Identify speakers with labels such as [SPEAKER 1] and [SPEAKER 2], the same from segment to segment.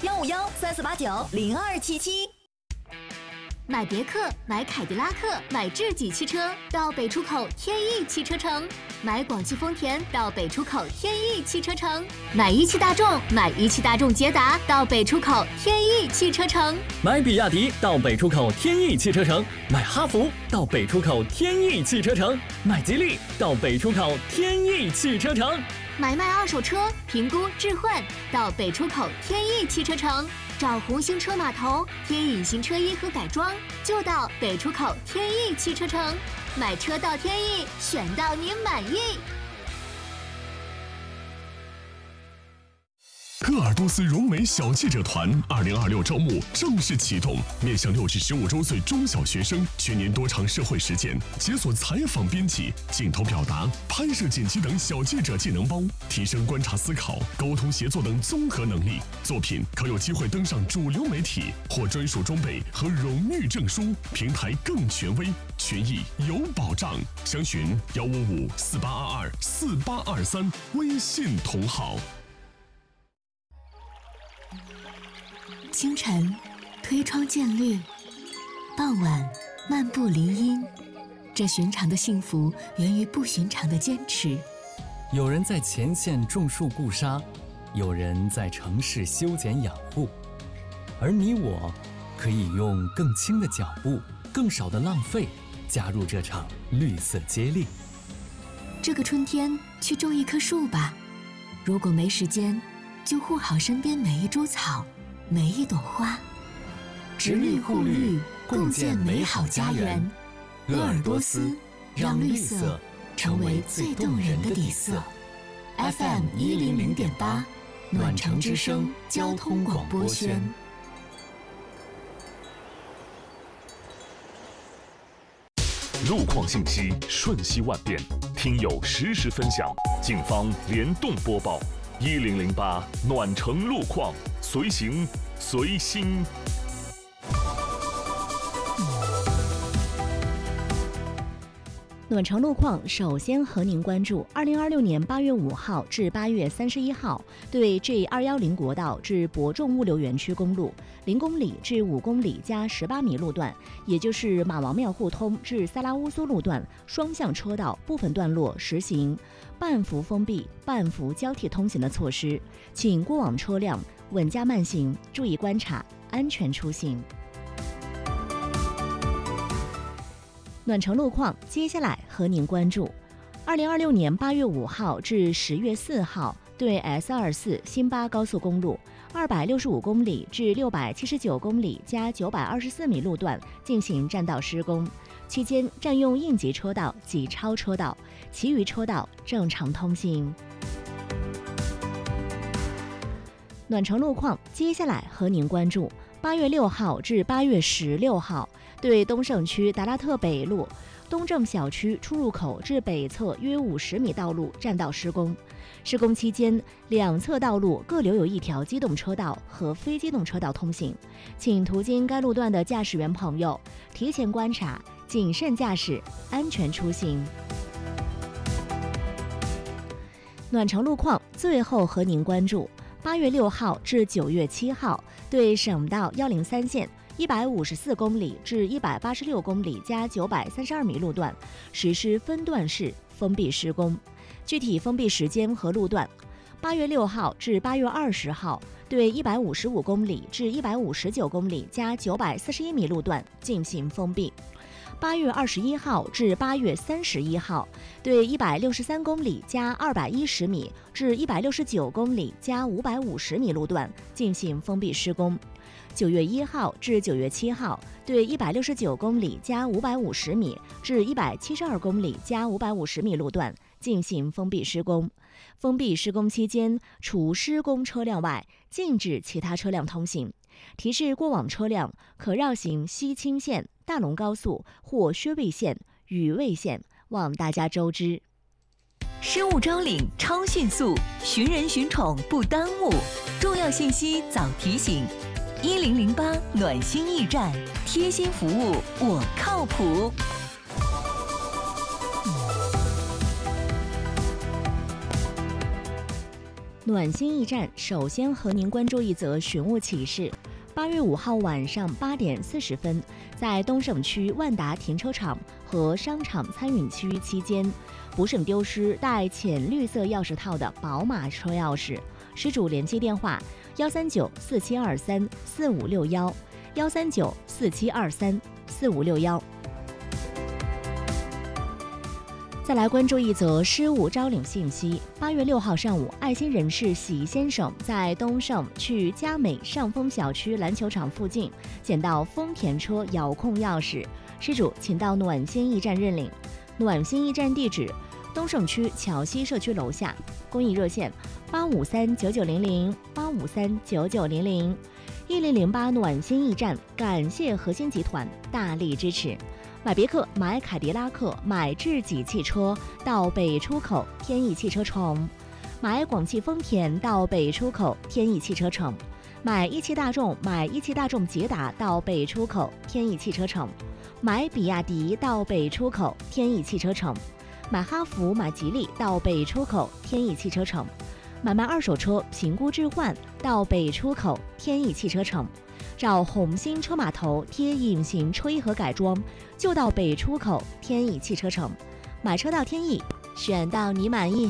[SPEAKER 1] 151-3489-0277。
[SPEAKER 2] 买别克、买凯迪拉克、买智己汽车到北出口天翼汽车城，买广汽丰田到北出口天翼汽车城，买一汽大众、买一汽大众捷达到北出口天翼汽车城，
[SPEAKER 3] 买比亚迪到北出口天翼汽车城，买哈弗到北出口天翼汽车城，买吉利到北出口天翼汽车城，
[SPEAKER 2] 买卖二手车评估置换到北出口天翼汽车城。找红星车码头添隐形车衣和改装，就到北出口天翼汽车城。买车到天翼，选到您满意。
[SPEAKER 4] 鄂尔多斯融美小记者团2026招募正式启动，面向6至15周岁中小学生，全年多场社会实践，解锁采访编辑、镜头表达、拍摄剪辑等小记者技能包，提升观察思考、沟通协作等综合能力。作品可有机会登上主流媒体，获专属装备和荣誉证书，平台更权威，权益有保障。详询155-4822-4823微信同号。
[SPEAKER 2] 清晨，推窗见绿；傍晚，漫步林荫。这寻常的幸福源于不寻常的坚持。
[SPEAKER 5] 有人在前线种树固沙，有人在城市修剪养护，而你我可以用更轻的脚步、更少的浪费，加入这场绿色接力。
[SPEAKER 2] 这个春天，去种一棵树吧。如果没时间，就护好身边每一株草。每一朵花，植绿护绿，共建美好家园。鄂尔多斯，让绿色成为最动人的底色。FM 100.8，暖城之声交通广播圈。
[SPEAKER 6] 路况信息瞬息万变，听友实时分享，警方联动播报。1008暖城路况，随行随心。
[SPEAKER 7] 暖城路况首先和您关注2026年8月5号至8月31号对 G210 国道至博众物流园区公路0公里至5公里加18米路段，也就是马王庙互通至萨拉乌苏路段双向车道部分段落实行半幅封闭、半幅交替通行的措施，请过往车辆稳驾慢行，注意观察，安全出行。暖城路况，接下来和您关注2026年8月5号至10月4号对 S24 新巴高速公路265公里至679公里加924米路段进行占道施工，期间占用应急车道及超车道，其余车道正常通行。暖城路况，接下来和您关注8月6号至8月16号对东胜区达拉特北路东正小区出入口至北侧约50米道路占道施工，施工期间两侧道路各留有一条机动车道和非机动车道通行，请途经该路段的驾驶员朋友提前观察，谨慎驾驶，安全出行。暖城路况，最后和您关注8月6号至9月7号对省道103线154公里至186公里加932米路段实施分段式封闭施工，具体封闭时间和路段：8月6号至8月20号对155公里至159公里加941米路段进行封闭；8月21号至8月31号对163公里加210米至169公里加550米路段进行封闭施工；9月1号至9月7号对169公里加550米至172公里加550米路段进行封闭施工。封闭施工期间，除施工车辆外，禁止其他车辆通行。提示过往车辆可绕行西青线、大龙高速或薛卫线、禹卫线，望大家周知。
[SPEAKER 1] 失物招领超迅速，寻人寻宠不耽误，重要信息早提醒。1008暖心驿站，贴心服务我靠谱。
[SPEAKER 7] 暖心驿站首先和您关注一则寻物启事。8月5号晚上8点40分，在东胜区万达停车场和商场餐饮区期间，不慎丢失带浅绿色钥匙套的宝马车钥匙，失主联系电话13947234561，13947234561。再来关注一则失物招领信息。8月6号上午，爱心人士喜先生在东胜去佳美上丰小区篮球场附近捡到丰田车遥控钥匙，失主请到暖心驿站认领。暖心驿站地址：东胜区桥西社区楼下，公益热线8539900，8539900，1008暖心驿站。感谢核心集团大力支持。买别克、买凯迪拉克、买智己汽车到北出口天意汽车城，买广汽丰田到北出口天意汽车城，买一汽大众、买一汽大众捷达到北出口天意汽车城，买比亚迪到北出口天意汽车城，买哈弗、买吉利到北出口天意汽车城，买卖二手车评估置换到北出口天意汽车城。找红星车码头贴隐形车衣和改装，就到北出口天意汽车城。买车到天意，选到你满意。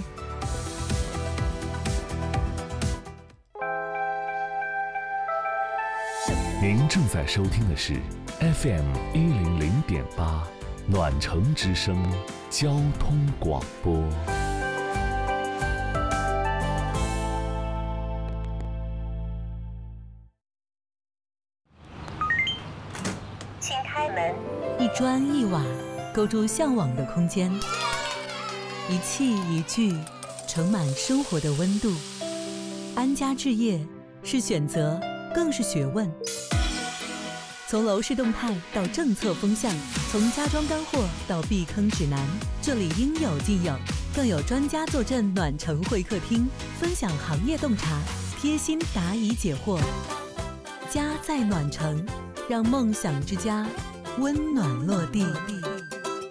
[SPEAKER 6] 您正在收听的是 FM 100.8暖城之声交通广播。
[SPEAKER 8] 一砖一瓦构筑向往的空间，一器一具盛满生活的温度。安家置业是选择，更是学问。从楼市动态到政策风向，从家装干货到避坑指南，这里应有尽有，更有专家坐镇暖城会客厅，分享行业洞察，贴心答疑解惑。家在暖城，让梦想之家温暖落地。